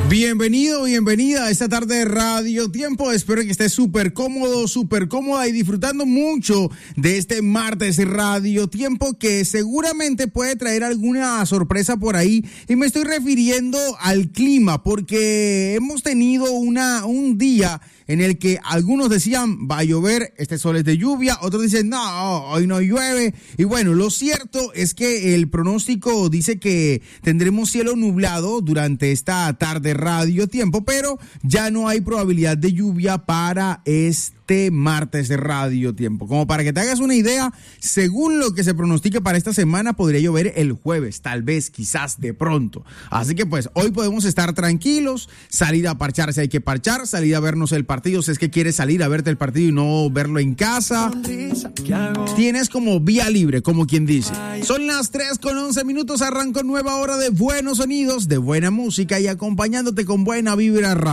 Bienvenido, bienvenida a esta tarde de Radio Tiempo. Espero que estés súper cómodo, súper cómoda y disfrutando mucho de este martes Radio Tiempo, que seguramente puede traer alguna sorpresa por ahí. Y me estoy refiriendo al clima, porque hemos tenido un día en el que algunos decían va a llover, este sol es de lluvia, otros dicen no, hoy no llueve. Y bueno, lo cierto es que el pronóstico dice que tendremos cielo nublado durante esta tarde Radio Tiempo, pero ya no hay probabilidad de lluvia para este martes de Radio Tiempo. Como para que te hagas una idea, según lo que se pronostica para esta semana, podría llover el jueves, tal vez, quizás de pronto. Así que pues hoy podemos estar tranquilos, salir a parchar si hay que parchar, salir a vernos el partido si es que quieres salir a verte el partido y no verlo en casa. Tienes como vía libre, como quien dice. Son las 3:11, arrancó nueva hora de buenos sonidos, de buena música y acompañándote con buena vibra.